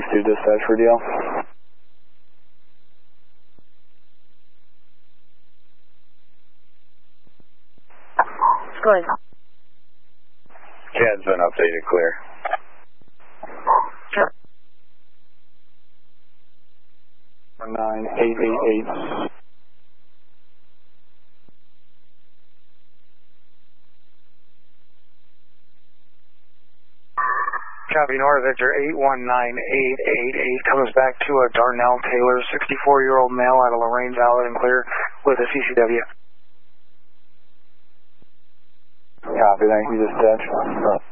to dispatch for deal. Go ahead. CAD's been updated, clear. Sure. 9888. Copy North, Victor 819888 comes back to a Darnell Taylor, 64-year-old male out of Lorraine, valid and clear with a CCW. Copy, thank you, dispatch.